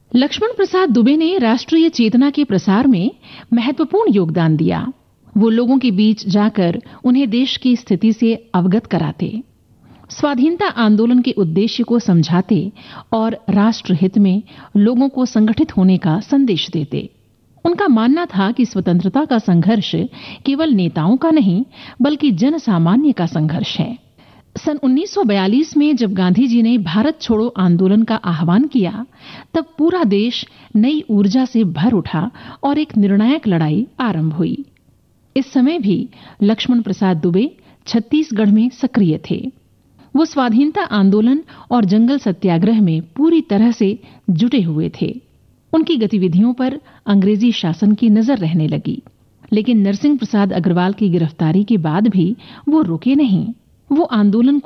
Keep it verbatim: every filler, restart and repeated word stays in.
लक्ष्मण प्रसाद दुबे ने राष्ट्रीय चेतना के प्रसार में महत्वपूर्ण योगदान दिया। वो लोगों के बीच जाकर उन्हें देश की स्थिति से अवगत कराते, स्वाधीनता आंदोलन के उद्देश्य को समझाते और राष्ट्र हित में लोगों को संगठित होने का संदेश देते। उनका मानना था कि स्वतंत्रता का संघर्ष केवल नेताओं का नहीं, बल्कि जन सामान्य का संघर्ष है। सन उन्नीस सौ बयालीस में जब गांधी जी ने भारत छोड़ो आंदोलन का आह्वान किया, तब पूरा देश नई ऊर्जा से भर उठा और एक निर्णायक लड़ाई आरंभ हुई। इस समय भी लक्ष्मण प्रसाद दुबे छत्तीसगढ़ में सक्रिय थे। वो स्वाधीनता आंदोलन और जंगल सत्याग्रह में पूरी तरह से जुटे हुए थे। उनकी गतिविधियों पर अंग्रेजी शासन की नजर रहने लगी, लेकिन नरसिंह प्रसाद अग्रवाल की गिरफ्तारी के बाद भी वो रुके नहीं। वो आंदोलन